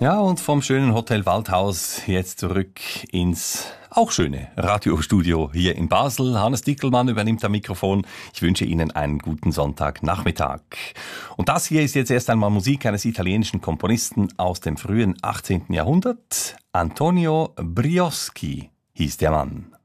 Ja, und vom schönen Hotel Waldhaus jetzt zurück ins auch schöne Radiostudio hier in Basel. Hannes Dickelmann übernimmt das Mikrofon. Ich wünsche Ihnen einen guten Sonntagnachmittag. Und das hier ist jetzt erst einmal Musik eines italienischen Komponisten aus dem frühen 18. Jahrhundert. Antonio Brioschi hieß der Mann.